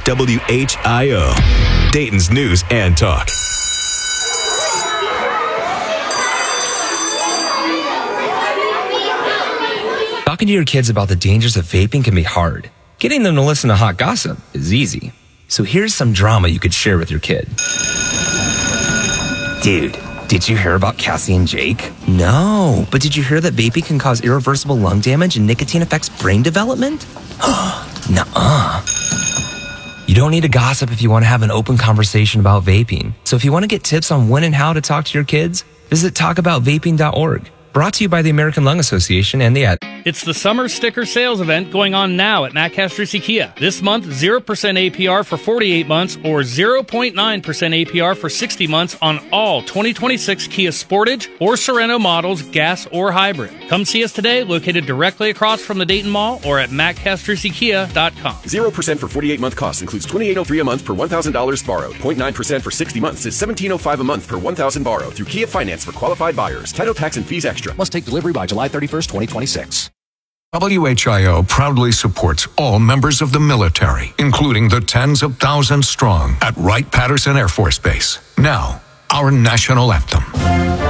WHIO, Dayton's News and Talk. Talking to your kids about the dangers of vaping can be hard. Getting them to listen to hot gossip is easy. So here's some drama you could share with your kid. Dude, did you hear about Cassie and Jake? No, but did you hear that vaping can cause irreversible lung damage and nicotine affects brain development? Nuh-uh. You don't need to gossip if you want to have an open conversation about vaping. So if you want to get tips on when and how to talk to your kids, visit talkaboutvaping.org. Brought to you by the American Lung Association and the ad. It's the summer sticker sales event going on now at Matt Castrucci Kia. This month, 0% APR for 48 months or 0.9% APR for 60 months on all 2026 Kia Sportage or Sorento models, gas or hybrid. Come see us today, located directly across from the Dayton Mall or at mattcastruccikia.com. 0% for 48-month cost includes $2,803 a month per $1,000 borrowed. 0.9% for 60 months is $1,705 a month per $1,000 borrowed through Kia Finance for qualified buyers. Title, tax, and fees extra. Must take delivery by July 31st, 2026. WHIO proudly supports all members of the military, including the tens of thousands strong at Wright-Patterson Air Force Base. Now, our national anthem.